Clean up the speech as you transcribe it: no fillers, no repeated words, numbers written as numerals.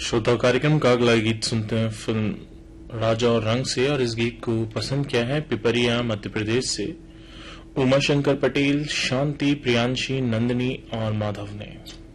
श्रोता कार्यक्रम का अगला गीत सुनते हैं फिल्म राजा और रंग से, और इस गीत को पसंद किया है पिपरिया मध्य प्रदेश से उमाशंकर पटेल, शांति, प्रियांशी, नंदिनी और माधव ने।